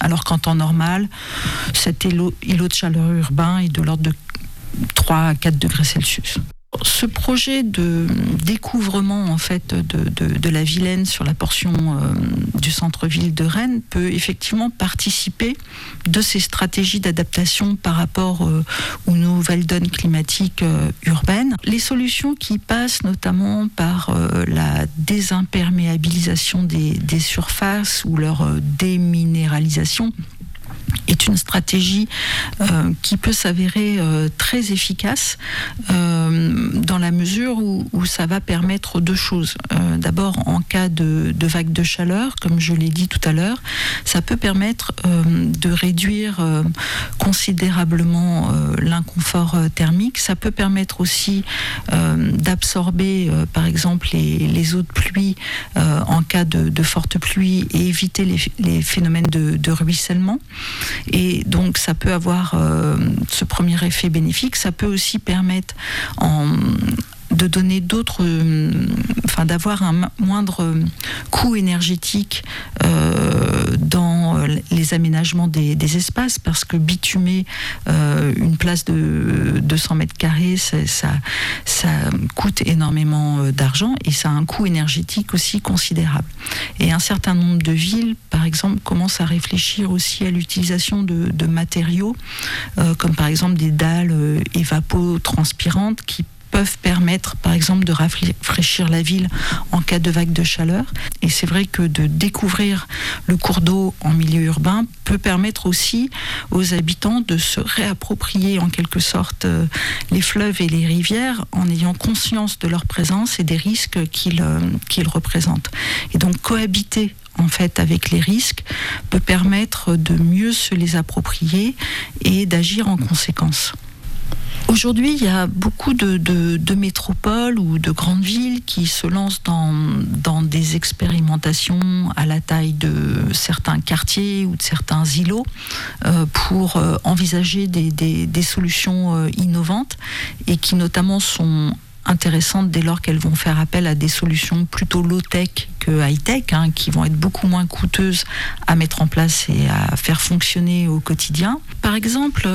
alors qu'en temps normal, cet îlot de chaleur urbain est de l'ordre de 3 à 4 degrés Celsius. Ce projet de découvrement en fait de la Vilaine sur la portion du centre-ville de Rennes peut effectivement participer de ces stratégies d'adaptation par rapport aux nouvelles donnes climatiques urbaines. Les solutions qui passent notamment par la désimperméabilisation des surfaces ou leur déminéralisation est une stratégie qui peut s'avérer très efficace dans la mesure où ça va permettre deux choses. D'abord, en cas de vague de chaleur, comme je l'ai dit tout à l'heure, ça peut permettre de réduire considérablement l'inconfort thermique. Ça peut permettre aussi d'absorber, par exemple, les eaux de pluie en cas de forte pluie et éviter les phénomènes de ruissellement. Et donc ça peut avoir ce premier effet bénéfique. Ça peut aussi permettre de donner d'avoir un moindre coût énergétique dans les aménagements des espaces, parce que bitumer une place de 200 mètres carrés, ça coûte énormément d'argent et ça a un coût énergétique aussi considérable. Et un certain nombre de villes, par exemple, commencent à réfléchir aussi à l'utilisation de matériaux, comme par exemple des dalles évapotranspirantes qui peuvent permettre, par exemple, de rafraîchir la ville en cas de vague de chaleur. Et c'est vrai que de découvrir le cours d'eau en milieu urbain peut permettre aussi aux habitants de se réapproprier en quelque sorte les fleuves et les rivières en ayant conscience de leur présence et des risques qu'ils représentent. Et donc cohabiter en fait avec les risques peut permettre de mieux se les approprier et d'agir en conséquence. Aujourd'hui, il y a beaucoup de métropoles ou de grandes villes qui se lancent dans des expérimentations à la taille de certains quartiers ou de certains îlots pour envisager des solutions innovantes et qui notamment sont intéressantes dès lors qu'elles vont faire appel à des solutions plutôt low-tech que high-tech, qui vont être beaucoup moins coûteuses à mettre en place et à faire fonctionner au quotidien. Par exemple,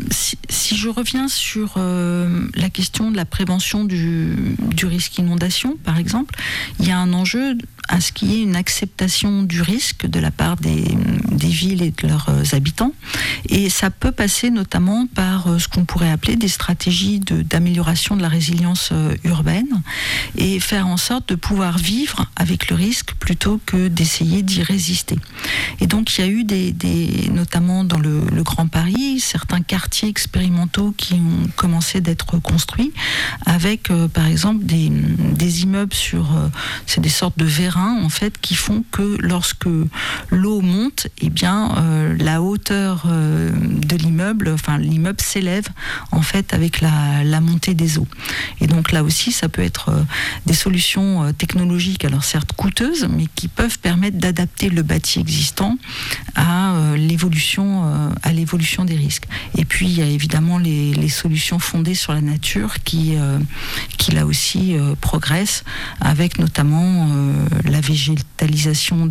si je reviens sur la question de la prévention du risque inondation, par exemple, il y a un enjeu à ce qu'il y ait une acceptation du risque de la part des villes et de leurs habitants. Et ça peut passer notamment par ce qu'on pourrait appeler des stratégies d'amélioration de la résilience urbaine et faire en sorte de pouvoir vivre avec le risque plutôt que d'essayer d'y résister. Et donc il y a eu notamment dans le Grand Paris, certains quartiers expérimentaux qui ont commencé d'être construits avec par exemple des immeubles c'est des sortes de vérins en fait qui font que lorsque l'eau monte, eh bien la hauteur de l'immeuble s'élève en fait avec la montée des eaux. Et donc là aussi, ça peut être des solutions technologiques, alors certes coûteuses, mais qui peuvent permettre d'adapter le bâti existant à l'évolution des risques. Et puis il y a évidemment les solutions fondées sur la nature qui là aussi progressent, avec notamment la végétalisation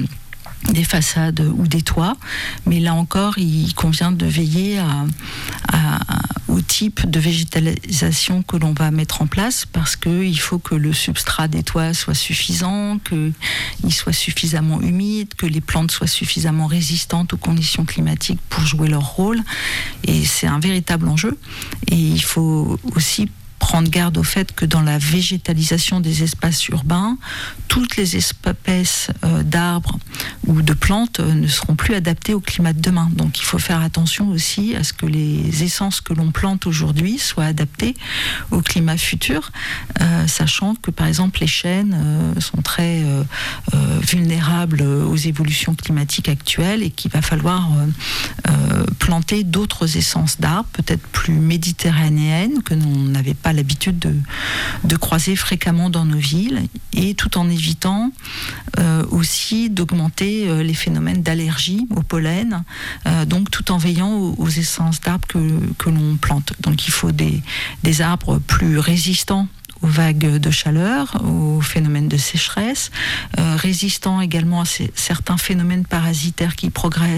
des façades ou des toits, mais là encore il convient de veiller au type de végétalisation que l'on va mettre en place, parce qu'il faut que le substrat des toits soit suffisant, qu'il soit suffisamment humide, que les plantes soient suffisamment résistantes aux conditions climatiques pour jouer leur rôle, et c'est un véritable enjeu. Et il faut aussi prendre garde au fait que dans la végétalisation des espaces urbains, toutes les espèces d'arbres ou de plantes ne seront plus adaptées au climat de demain. Donc il faut faire attention aussi à ce que les essences que l'on plante aujourd'hui soient adaptées au climat futur, sachant que par exemple les chênes sont très vulnérables aux évolutions climatiques actuelles et qu'il va falloir planter d'autres essences d'arbres, peut-être plus méditerranéennes, que l'on n'avait pas l'habitude de croiser fréquemment dans nos villes, et tout en évitant aussi d'augmenter les phénomènes d'allergie au pollen, donc tout en veillant aux essences d'arbres que l'on plante. Donc il faut des arbres plus résistants aux vagues de chaleur, aux phénomènes de sécheresse, résistants également à certains phénomènes parasitaires qui progressent